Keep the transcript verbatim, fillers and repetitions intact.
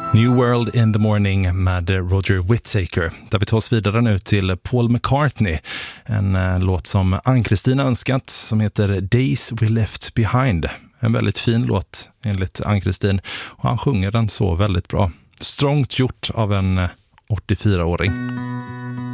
New World in the Morning med Roger Whittaker. Där vi tar oss vidare nu till Paul McCartney. En eh, låt som Ann-Kristin önskat som heter Days We Left Behind. En väldigt fin låt enligt Ann-Kristin och han sjunger den så väldigt bra. Strångt gjort av en åttiofyraåring.